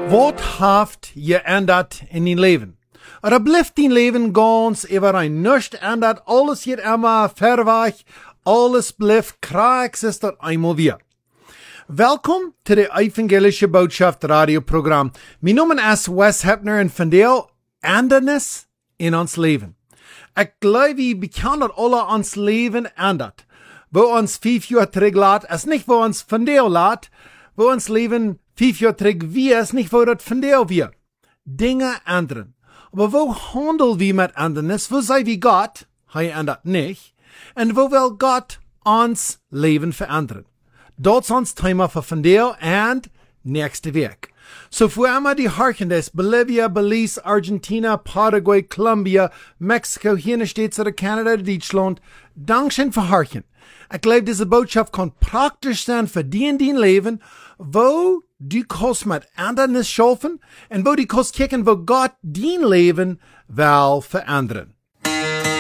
Wat heeft geändert in die leven? Er blijft die leven ganz überein. Nichts ändert, alles geht immer verweg, alles blijft kraakzister einmal weer. Welkom to de Evangelische Botschaft radioprogram. Mijn naam is Wes Hepner en vandaag Andernis in ons leven. Ik geloof we kan dat alle ons leven ändert. Wo ons 5 jaar terug laat, is niet wo ons vandaag laat, wo ons leven 5 jaar terug wie is niet wo dat vandaag weer. Dinge ändern. Aber wo handel wir mit Andernis? Wo sei wie Gott? Hij ändert nicht. Und wo will Gott ons leven verändern? Dat is ons Thema für vandaag und nächste Week. So für einmal die Harkendes, Bolivia, Belize, Argentina, Paraguay, Colombia, Mexico, hier steht oder Kanada, Deutschland. Dankeschön für Harken. Ich glaube, diese Botschaft kann praktisch sein für die in dein Leben, wo du kannst mit Andernis schaffen und wo du kannst kicken, wo Gott dein Leben will verändern.